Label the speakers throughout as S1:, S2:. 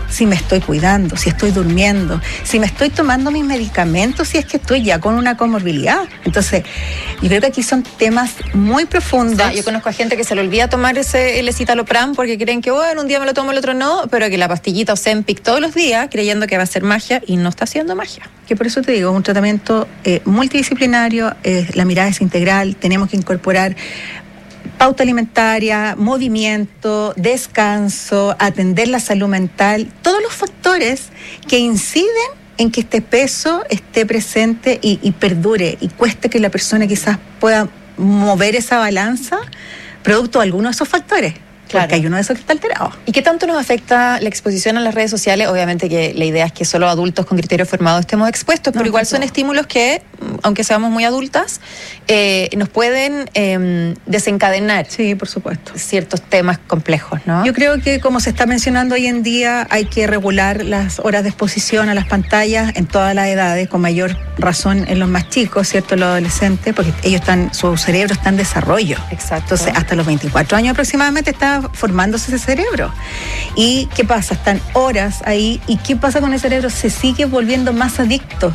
S1: si me estoy cuidando, si estoy durmiendo, si me estoy tomando mis medicamentos, si es que estoy ya con una comorbilidad. Entonces, yo creo que aquí son temas muy profundos.
S2: O sea, yo conozco a gente que se le olvida tomar el escitalopram porque creen que, bueno, un día me lo tomo, el otro no, pero que la pastillita Ozempic todos los días, creyendo que va a ser magia, y no está haciendo magia.
S1: Que por eso te digo, es un tratamiento multidisciplinario, la mirada es integral, tenemos que incorporar pauta alimentaria, movimiento, descanso, atender la salud mental, todos los factores que inciden en que este peso esté presente y perdure y cueste que la persona quizás pueda mover esa balanza producto de alguno de esos factores. Claro. Porque hay uno de esos que está alterado.
S2: ¿Y qué tanto nos afecta la exposición a las redes sociales? Obviamente que la idea es que solo adultos con criterio formado estemos expuestos, pero igual son estímulos que, aunque seamos muy adultas, nos pueden desencadenar.
S1: Sí, por supuesto.
S2: Ciertos temas complejos, ¿no?
S1: Yo creo que, como se está mencionando hoy en día, hay que regular las horas de exposición a las pantallas en todas las edades, con mayor razón en los más chicos, ¿cierto? Los adolescentes, porque su cerebro está en desarrollo.
S2: Exacto.
S1: Entonces, hasta los 24 años aproximadamente está formándose ese cerebro. ¿Y qué pasa? Están horas ahí. ¿Y qué pasa con el cerebro? Se sigue volviendo más adicto.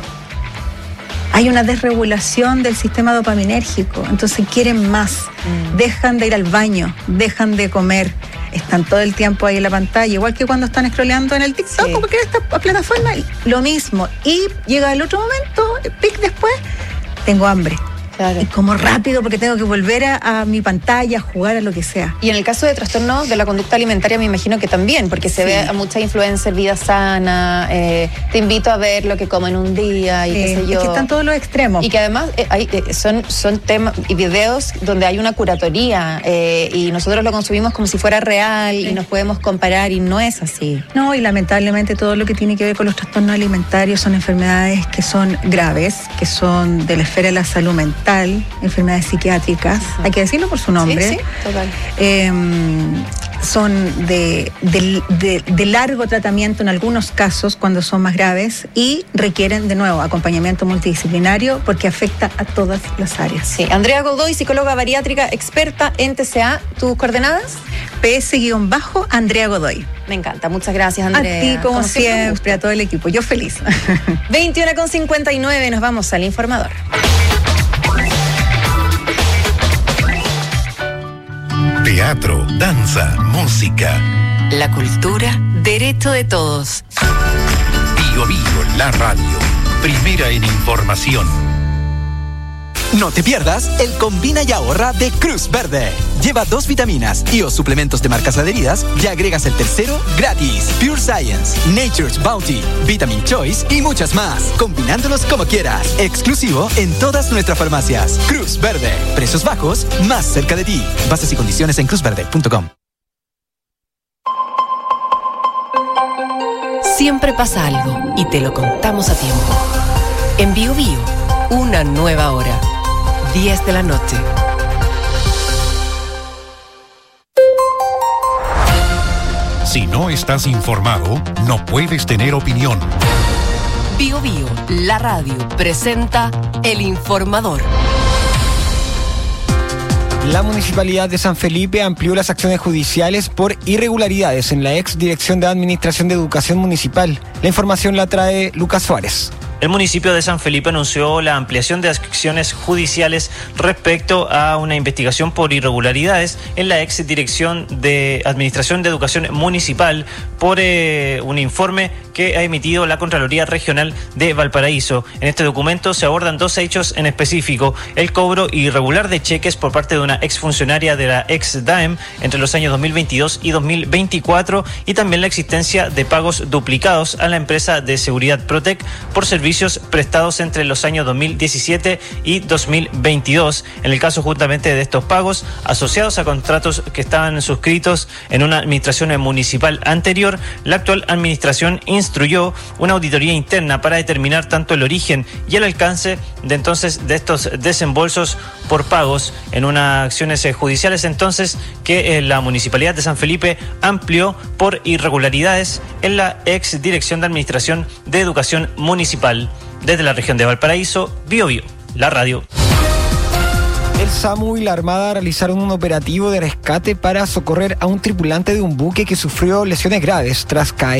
S1: Hay una desregulación del sistema dopaminérgico. Entonces quieren más. Dejan de ir al baño. Dejan de comer. Están todo el tiempo ahí en la pantalla. Igual que cuando están scrolleando en el TikTok, porque en esta plataforma, lo mismo. Y llega el otro momento, pic después, tengo hambre.
S2: Claro.
S1: Y como rápido, porque tengo que volver a mi pantalla, jugar a lo que sea.
S2: Y en el caso de trastornos de la conducta alimentaria, me imagino que también, porque se ve a muchas influencers, vida sana, te invito a ver lo que como en un día y qué sé yo.
S1: Es que están todos los extremos.
S2: Y que además son temas y videos donde hay una curatoría y nosotros lo consumimos como si fuera real y nos podemos comparar y no es así.
S1: No, y lamentablemente todo lo que tiene que ver con los trastornos alimentarios son enfermedades que son graves, que son de la esfera de la salud mental, enfermedades psiquiátricas, hay que decirlo por su nombre.
S2: Sí, total.
S1: Son de largo tratamiento en algunos casos cuando son más graves y requieren de nuevo acompañamiento multidisciplinario porque afecta a todas las áreas.
S2: Sí, Andrea Godoy, psicóloga bariátrica, experta en TCA. ¿Tus coordenadas?
S1: PS-Andrea Godoy.
S2: Me encanta, muchas gracias, Andrea.
S1: A ti, como siempre, a todo el equipo. Yo feliz.
S2: 21:59, nos vamos al informador.
S3: Teatro, danza, música.
S4: La cultura, derecho de todos.
S3: Bio Bio, la radio. Primera en información.
S5: No te pierdas el Combina y Ahorra de Cruz Verde. Lleva 2 vitaminas y o suplementos de marcas adheridas y agregas el tercero gratis. Pure Science, Nature's Bounty, Vitamin Choice y muchas más. Combinándolos como quieras. Exclusivo en todas nuestras farmacias. Cruz Verde. Precios bajos, más cerca de ti. Bases y condiciones en cruzverde.com.
S4: Siempre pasa algo y te lo contamos a tiempo. En Bio Bio, una nueva hora. 10 de la noche.
S3: Si no estás informado, no puedes tener opinión.
S4: Bio Bio, la radio, presenta El Informador.
S6: La Municipalidad de San Felipe amplió las acciones judiciales por irregularidades en la ex Dirección de Administración de Educación Municipal. La información la trae Lucas Suárez.
S7: El municipio de San Felipe anunció la ampliación de acciones judiciales respecto a una investigación por irregularidades en la ex Dirección de Administración de Educación Municipal por un informe que ha emitido la Contraloría Regional de Valparaíso. En este documento se abordan 2 hechos en específico: el cobro irregular de cheques por parte de una exfuncionaria de la ex DAEM entre los años 2022 y 2024 y también la existencia de pagos duplicados a la empresa de seguridad Protec por servicios prestados entre los años 2017 y 2022. En el caso justamente de estos pagos asociados a contratos que estaban suscritos en una administración municipal anterior, la actual administración instruyó una auditoría interna para determinar tanto el origen y el alcance de estos desembolsos por pagos en unas acciones judiciales entonces que la Municipalidad de San Felipe amplió por irregularidades en la ex Dirección de Administración de Educación Municipal. Desde la región de Valparaíso, Bio Bio, la radio.
S6: El SAMU y la Armada realizaron un operativo de rescate para socorrer a un tripulante de un buque que sufrió lesiones graves tras caer